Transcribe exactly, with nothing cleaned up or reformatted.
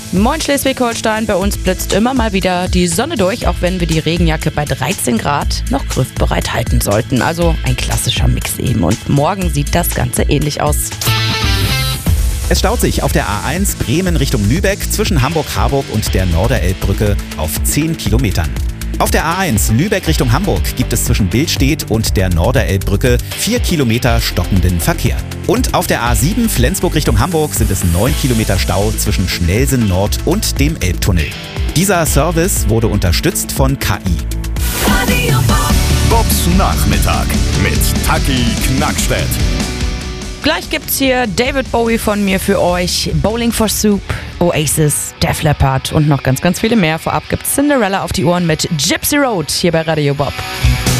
Moin Schleswig-Holstein, bei uns blitzt immer mal wieder die Sonne durch, auch wenn wir die Regenjacke bei dreizehn Grad noch griffbereit halten sollten. Also ein klassischer Mix eben. Und morgen sieht das Ganze ähnlich aus. Es staut sich auf der A eins Bremen Richtung Lübeck zwischen Hamburg-Harburg und der Norderelbbrücke auf zehn Kilometern. Auf der A eins Lübeck Richtung Hamburg gibt es zwischen Billstedt und der Norderelbbrücke vier Kilometer stockenden Verkehr. Und auf der A sieben Flensburg Richtung Hamburg sind es neun Kilometer Stau zwischen Schnellsen Nord und dem Elbtunnel. Dieser Service wurde unterstützt von K I. Bobs Nachmittag mit Taki Knackstedt. Gleich gibt's hier David Bowie von mir für euch, Bowling for Soup, Oasis, Def Leppard und noch ganz, ganz viele mehr. Vorab gibt's Cinderella auf die Ohren mit Gypsy Road hier bei Radio Bob.